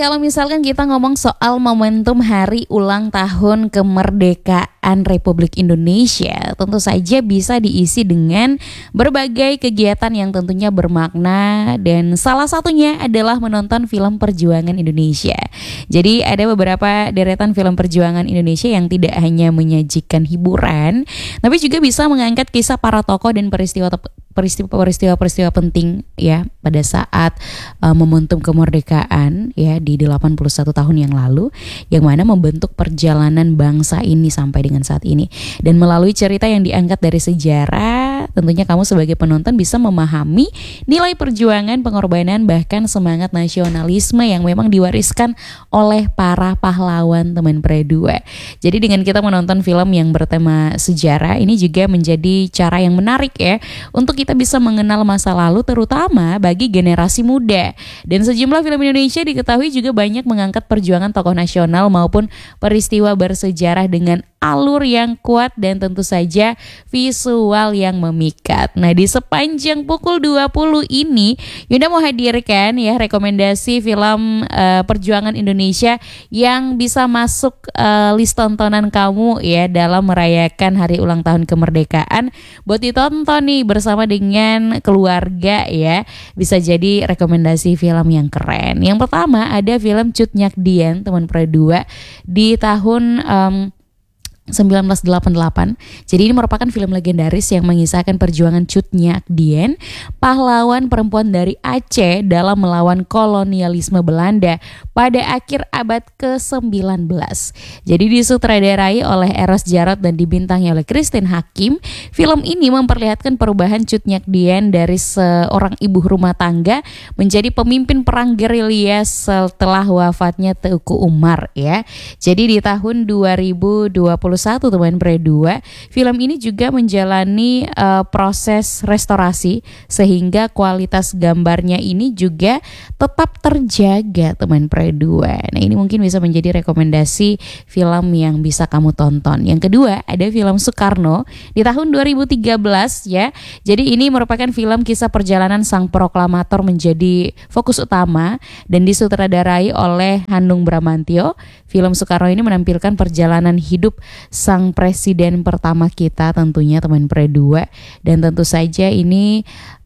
kalau misalkan kita ngomong soal momentum hari ulang tahun kemerdekaan Republik Indonesia, tentu saja bisa diisi dengan berbagai kegiatan yang tentunya bermakna, dan salah satunya adalah menonton film perjuangan Indonesia. Jadi ada beberapa deretan film perjuangan Indonesia yang tidak hanya menyajikan hiburan, tapi juga bisa mengangkat kisah para tokoh dan peristiwa-peristiwa penting ya pada saat momentum kemerdekaan ya di 81 tahun yang lalu, yang mana membentuk perjalanan bangsa ini sampai dengan saat ini. Dan melalui cerita yang diangkat dari sejarah, tentunya kamu sebagai penonton bisa memahami nilai perjuangan, pengorbanan, bahkan semangat nasionalisme yang memang diwariskan oleh para pahlawan teman Pre 2. Jadi dengan kita menonton film yang bertema sejarah, ini juga menjadi cara yang menarik ya untuk kita bisa mengenal masa lalu, terutama bagi generasi muda. Dan sejumlah film Indonesia diketahui juga banyak mengangkat perjuangan tokoh nasional maupun peristiwa bersejarah dengan alur yang kuat dan tentu saja visual yang memikat. Nah, di sepanjang pukul 20 ini Yunda mau hadirkan ya rekomendasi film perjuangan Indonesia yang bisa masuk list tontonan kamu ya dalam merayakan hari ulang tahun kemerdekaan, buat ditonton nih bersama dengan keluarga ya. Bisa jadi rekomendasi film yang keren. Yang pertama ada film Cut Nyak Dien teman Pre 2 di tahun 1988. Jadi ini merupakan film legendaris yang mengisahkan perjuangan Cut Nyak Dien, pahlawan perempuan dari Aceh dalam melawan kolonialisme Belanda pada akhir abad ke-19. Jadi disutradarai oleh Eros Djarot dan dibintangi oleh Christine Hakim. Film ini memperlihatkan perubahan Cut Nyak Dien dari seorang ibu rumah tangga menjadi pemimpin perang gerilya setelah wafatnya Teuku Umar ya. Jadi di tahun 2021 teman Pre 2, film ini juga menjalani proses restorasi sehingga kualitas gambarnya ini juga tetap terjaga teman Pre 2. Nah, ini mungkin bisa menjadi rekomendasi film yang bisa kamu tonton. Yang kedua ada film Soekarno di tahun 2013 ya. Jadi ini merupakan film kisah perjalanan sang proklamator menjadi fokus utama dan disutradarai oleh Hanung Bramantyo. Film Soekarno ini menampilkan perjalanan hidup sang presiden pertama kita tentunya teman Pre 2, dan tentu saja ini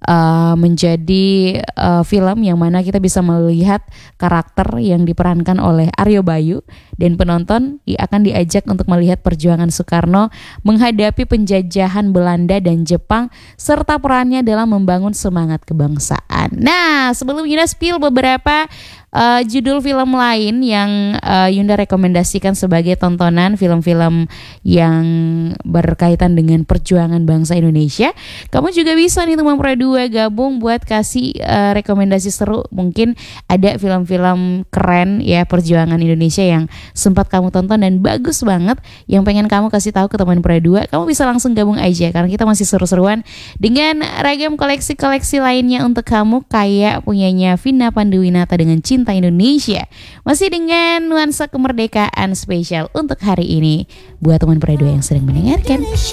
menjadi film yang mana kita bisa melihat karakter yang diperankan oleh Aryo Bayu, dan penonton akan diajak untuk melihat perjuangan Soekarno menghadapi penjajahan Belanda dan Jepang serta perannya dalam membangun semangat kebangsaan. Nah, sebelum Yunda spill beberapa judul film lain yang Yunda rekomendasikan sebagai tontonan film-film yang berkaitan dengan perjuangan bangsa Indonesia, kamu juga bisa nih teman Pre 2 gabung buat kasih rekomendasi seru. Mungkin ada film-film keren ya perjuangan Indonesia yang sempat kamu tonton dan bagus banget yang pengen kamu kasih tahu ke teman Pre 2. Kamu bisa langsung gabung aja karena kita masih seru-seruan dengan ragam koleksi-koleksi lainnya untuk kamu, kayak punyanya Vina Panduwinata dengan Cinta Indonesia, masih dengan nuansa kemerdekaan spesial untuk hari ini buat teman Pre 2 yang sedang mendengarkan.